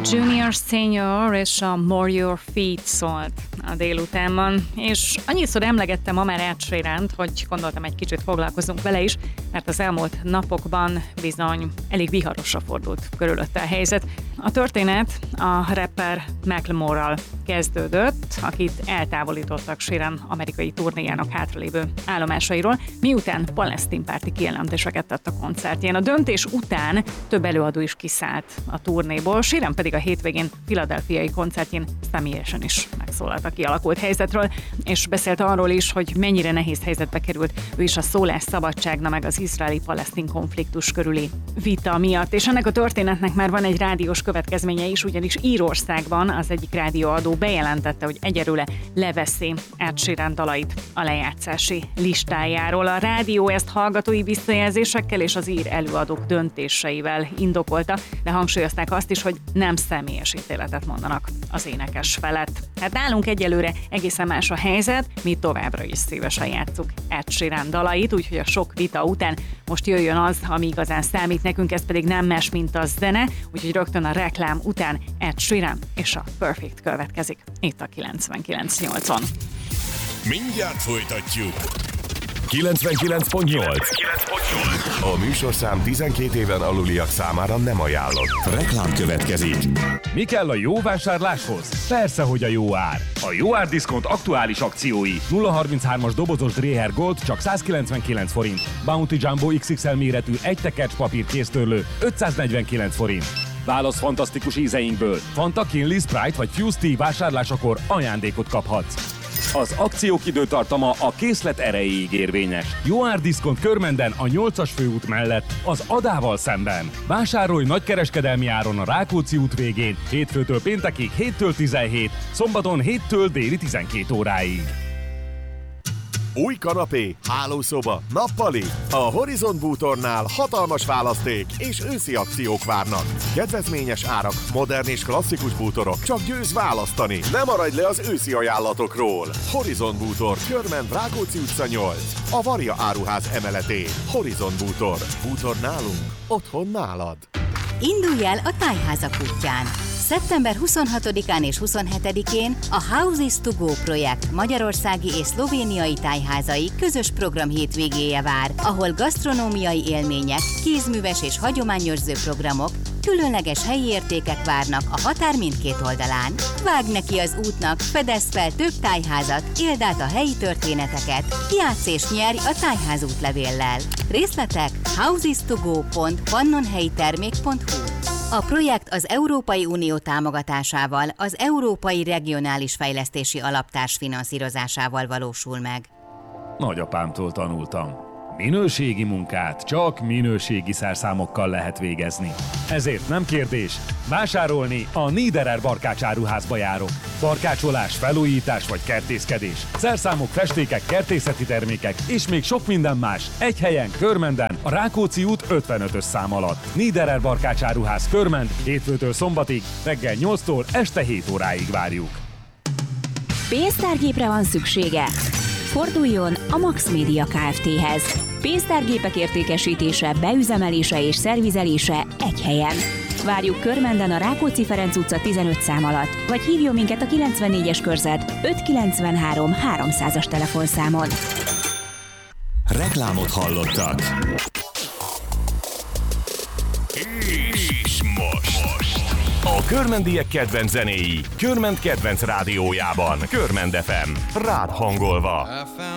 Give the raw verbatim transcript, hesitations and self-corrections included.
Junior Senior és a More Your Feet szólt a délutánban, és annyiszor emlegettem ma már Ed Sheerant, hogy gondoltam, egy kicsit foglalkozunk vele is, mert az elmúlt napokban bizony elég viharosra fordult körülötte a helyzet. A történet a rapper Macklemore-ral kezdődött, akit eltávolítottak Sheeran amerikai turnéjának hátralévő állomásairól, miután palesztin-párti kijelentéseket tett a koncertjén. A döntés után több előadó is kiszállt a turnéból, Sheeran pedig a hétvégén philadelphiai koncertjén személyesen is megszólalt a kialakult helyzetről, és beszélt arról is, hogy mennyire nehéz helyzetbe került ő is a szólásszabadságna meg az izraeli-palesztin konfliktus körüli vita miatt. És ennek a történetnek már van egy rádiós következménye is, ugyanis Írországban az egyik rádióadó bejelentette, hogy egyelőre leveszi Ed Sheeran dalait a lejátszási listájáról. A rádió ezt hallgatói visszajelzésekkel és az ír előadók döntéseivel indokolta, de hangsúlyozták azt is, hogy nem személyes ítéletet mondanak az énekes felett. Hát nálunk egyelőre egészen más a helyzet, mi továbbra is szívesen játsszuk Ed Sheeran dalait, úgyhogy a sok vita után most jöjjön az, ami igazán számít nekünk, ez pedig nem más, mint a zene, úgyhogy rögtön a reklám után Ed Sheeran és a Perfect következik itt a kilencvenkilenc nyolcon. Mindjárt folytatjuk. kilencvenkilenc pont nyolc. A műsorszám tizenkét éven aluliak számára nem ajánlott. Reklám következik. Mi kell a jó vásárláshoz? Persze, hogy a jó ár. A jó ár diszkont aktuális akciói. nulla harminchárom-as dobozos Dreher Gold csak százkilencvenkilenc forint. Bounty Jumbo iksz iksz el méretű egy tekercs papír kéztörlő ötszáznegyvenkilenc forint. Válasz fantasztikus ízeinkből. Fanta, Kinley, Sprite vagy Fuse Tea vásárlásakor ajándékot kaphatsz. Az akciók időtartama a készlet erejéig érvényes. Jó árdiszkont Körmenden a nyolcas főút mellett, az Adával szemben. Vásárolj nagykereskedelmi áron a Rákóczi út végén, hétfőtől péntekig héttől tizenhét, szombaton héttől déli tizenkét óráig. Új kanapé, hálószoba, nappali. A Horizon bútornál hatalmas választék és őszi akciók várnak. Kedvezményes árak, modern és klasszikus bútorok, csak győz választani. Ne maradj le az őszi ajánlatokról. Horizon bútor, Körmend, Rákóczi utca nyolc. A Varia áruház emeletén. Horizon bútor. Bútor nálunk, otthon nálad. Indulj el a Tájházak útján! szeptember huszonhatodikán és huszonhetedikén a Houses to Go projekt magyarországi és szlovéniai tájházai közös program hétvégéje vár, ahol gasztronómiai élmények, kézműves és hagyományőrző programok, különleges helyi értékek várnak a határ mindkét oldalán. Vágj neki az útnak, fedezz fel több tájházat, éld át a helyi történeteket, játsz és nyerj a tájház útlevéllel. Részletek housestogó pont pannonhelyitermék pont hu. A projekt az Európai Unió támogatásával, az Európai Regionális Fejlesztési Alap társfinanszírozásával valósul meg. Nagyapámtól tanultam. Minőségi munkát csak minőségi szerszámokkal lehet végezni. Ezért nem kérdés, vásárolni a Niederer barkácsáruházba járok. Barkácsolás, felújítás vagy kertészkedés. Szerszámok, festékek, kertészeti termékek és még sok minden más. Egy helyen, Körmenden, a Rákóczi út ötvenötös szám alatt. Niederer barkácsáruház Körmend, hétfőtől szombatig, reggel nyolctól este hét óráig várjuk. Pénztárgépre van szüksége? Forduljon a Max Media Kft-hez. Pénztárgépek értékesítése, beüzemelése és szervizelése egy helyen. Várjuk Körmenden a Rákóczi Ferenc utca tizenöt szám alatt, vagy hívjon minket a kilencvennégyes körzet ötszázkilencvenhárom háromszázas telefonszámon. Reklámot hallottak. És most. A körmendiek kedvenc zenéi Körmend kedvenc rádiójában. Körmend ef em. Rád hangolva.